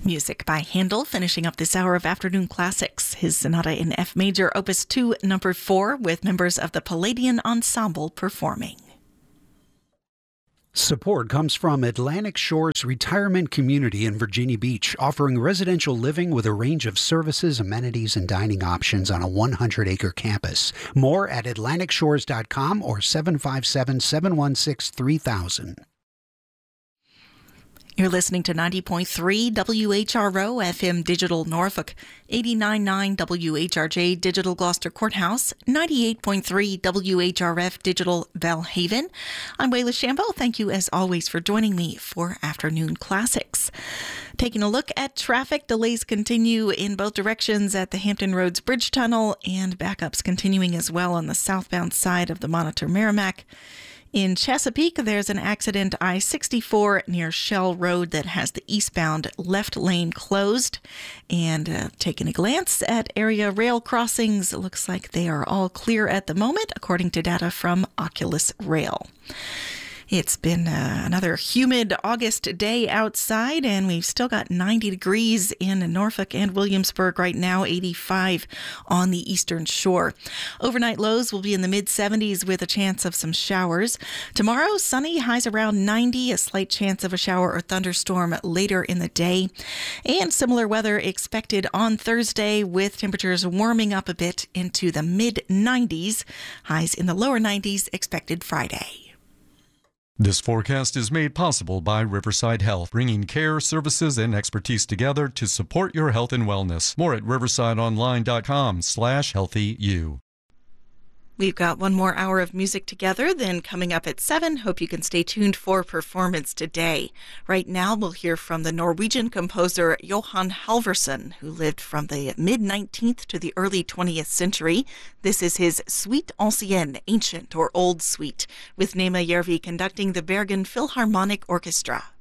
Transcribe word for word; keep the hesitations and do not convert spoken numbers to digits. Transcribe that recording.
Music by Handel, finishing up this hour of Afternoon Classics. His Sonata in F Major, Opus two, Number four, with members of the Palladian Ensemble performing. Support comes from Atlantic Shores Retirement Community in Virginia Beach, offering residential living with a range of services, amenities, and dining options on a one hundred acre campus. More at atlantic shores dot com or seven five seven, seven one six, three thousand. You're listening to ninety point three W H R O F M Digital Norfolk, eighty-nine point nine W H R J Digital Gloucester Courthouse, ninety-eight point three W H R F Digital Belhaven. I'm Wayla Shambo. Thank you as always for joining me for Afternoon Classics. Taking a look at traffic, delays continue in both directions at the Hampton Roads Bridge Tunnel and backups continuing as well on the southbound side of the Monitor Merrimack. In Chesapeake, there's an accident I sixty-four near Shell Road that has the eastbound left lane closed. And uh, taking a glance at area rail crossings, it looks like they are all clear at the moment, according to data from Oculus Rail. It's been uh, another humid August day outside, and we've still got ninety degrees in Norfolk and Williamsburg right now, eighty-five on the eastern shore. Overnight lows will be in the mid seventies with a chance of some showers. Tomorrow, sunny, highs around ninety, a slight chance of a shower or thunderstorm later in the day. And similar weather expected on Thursday with temperatures warming up a bit into the mid nineties. Highs in the lower nineties expected Friday. This forecast is made possible by Riverside Health, bringing care, services, and expertise together to support your health and wellness. More at riverside online dot com slash healthy you. We've got one more hour of music together, then coming up at seven. Hope you can stay tuned for Performance Today. Right now, we'll hear from the Norwegian composer Johan Halvorsen, who lived from the mid-nineteenth to the early twentieth century. This is his Suite Ancienne, Ancient or Old Suite, with Nema Järvi conducting the Bergen Philharmonic Orchestra.